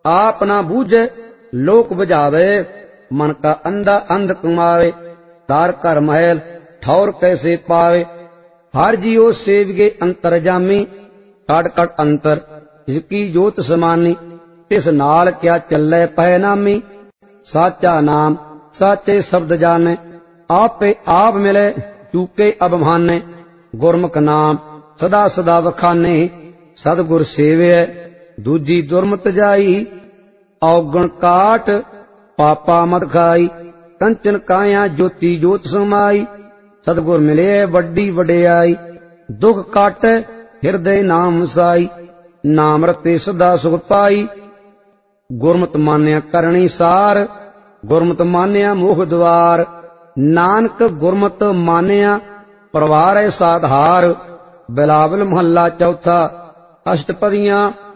आप ना बूझे लोक बुझावे, मन का अंधा अंध कमावे, दार कर महल ठौर कैसे पावे। हर जियो सेवगे अंतरजामी, कट कट अंतर जिसकी जोत समानी, तिस नाल क्या चलै पहनामी। साचा नाम साचे शब्द जाने, आपे आप मिले चूके अबमाने। गुरमुख नाम सदा सदा वखाने, सतगुर सेवे दूजी दुरमत जाई। औगण काट पापा मत खाई, कंचन काया ज्योति जोत समाई। सतगुर मिले वड्डी वडियाई, दुख काटे हिरदे नाम साई। नाम रते सदा सुख पाई, गुरमत मान्या करणी सार। गुरमत मान्या मुख द्वार, नानक गुरमत मान्या परवार है साधार। बिलावल महला चौथा, अष्टपदियां